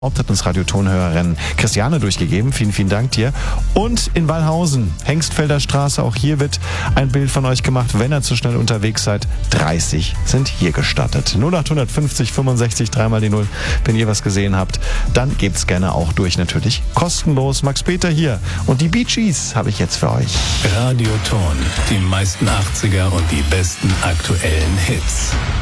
Hat uns Radiotonhörerin Christiane durchgegeben. Vielen, vielen Dank dir. Und in Wallhausen, Hengstfelder Straße, auch hier wird ein Bild von euch gemacht. Wenn ihr zu schnell unterwegs seid, 30 sind hier gestattet. 0850 65 3 die 0. Wenn ihr was gesehen habt, dann gebt's gerne auch durch. Natürlich kostenlos. Max Peter hier. Und die Bee Gees habe ich jetzt für euch. Radioton, die meisten 80er und die besten aktuellen Hits.